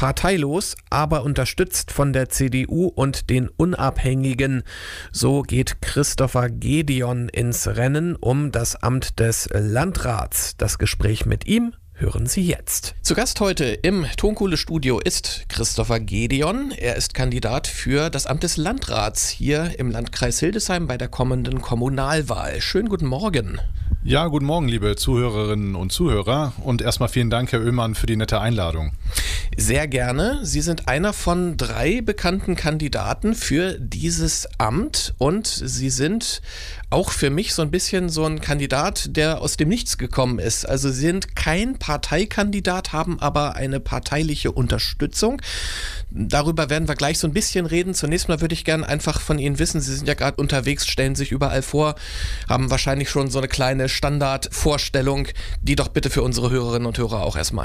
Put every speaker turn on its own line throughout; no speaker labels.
parteilos, aber unterstützt von der CDU und den Unabhängigen. So geht Christopher Gedeon ins Rennen um das Amt des Landrats. Das Gespräch mit ihm hören Sie jetzt. Zu Gast heute im Tonkohle-Studio ist Christopher Gedeon. Er ist Kandidat für das Amt des Landrats hier im Landkreis Hildesheim bei der kommenden Kommunalwahl. Schönen guten Morgen.
Ja, guten Morgen, liebe Zuhörerinnen und Zuhörer. Und erstmal vielen Dank, Herr Oehmann, für die nette Einladung.
Sehr gerne. Sie sind einer von 3 bekannten Kandidaten für dieses Amt und Sie sind auch für mich so ein bisschen so ein Kandidat, der aus dem Nichts gekommen ist. Also Sie sind kein Parteikandidat, haben aber eine parteiliche Unterstützung. Darüber werden wir gleich so ein bisschen reden. Zunächst mal würde ich gerne einfach von Ihnen wissen, Sie sind ja gerade unterwegs, stellen sich überall vor, haben wahrscheinlich schon so eine kleine Standardvorstellung, die doch bitte für unsere Hörerinnen und Hörer auch erstmal.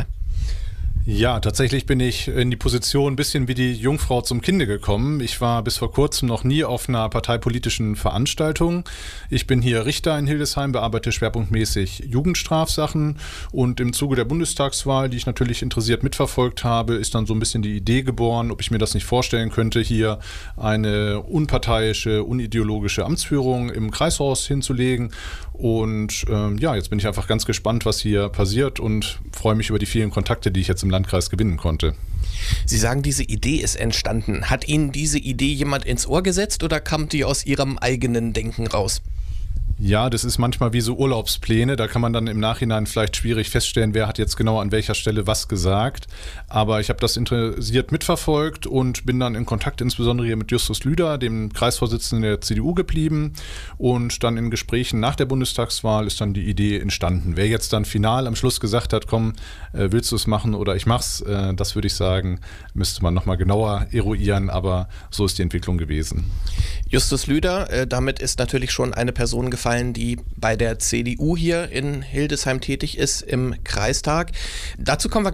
Ja, tatsächlich bin ich in die Position ein bisschen wie die Jungfrau zum Kinde gekommen. Ich war bis vor kurzem noch nie auf einer parteipolitischen Veranstaltung. Ich bin hier Richter in Hildesheim, bearbeite schwerpunktmäßig Jugendstrafsachen und im Zuge der Bundestagswahl, die ich natürlich interessiert mitverfolgt habe, ist dann so ein bisschen die Idee geboren, ob ich mir das nicht vorstellen könnte, hier eine unparteiische, unideologische Amtsführung im Kreishaus hinzulegen. Und jetzt bin ich einfach ganz gespannt, was hier passiert und freue mich über die vielen Kontakte, die ich jetzt im Landkreis gewinnen konnte.
Sie sagen, diese Idee ist entstanden. Hat Ihnen diese Idee jemand ins Ohr gesetzt oder kam die aus Ihrem eigenen Denken raus?
Ja, das ist manchmal wie so Urlaubspläne. Da kann man dann im Nachhinein vielleicht schwierig feststellen, wer hat jetzt genau an welcher Stelle was gesagt. Aber ich habe das interessiert mitverfolgt und bin dann in Kontakt insbesondere hier mit Justus Lüder, dem Kreisvorsitzenden der CDU, geblieben. Und dann in Gesprächen nach der Bundestagswahl ist dann die Idee entstanden. Wer jetzt dann final am Schluss gesagt hat, komm, willst du es machen oder ich mach's, das würde ich sagen, müsste man nochmal genauer eruieren. Aber so ist die Entwicklung gewesen.
Justus Lüder, damit ist natürlich schon eine Person gefallen, die bei der CDU hier in Hildesheim tätig ist im Kreistag. Dazu kommen wir